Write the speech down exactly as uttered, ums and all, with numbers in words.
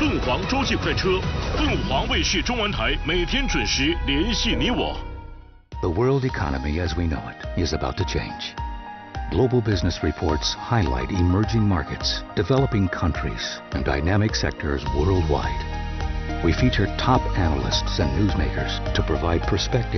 凤凰洲际快车，凤凰卫视中文台每天准时联系你我。 The world economy as we know it is about to change. Global business reports highlight emerging markets, developing countries, and dynamic sectors worldwide. We feature top analysts and newsmakers to provide perspective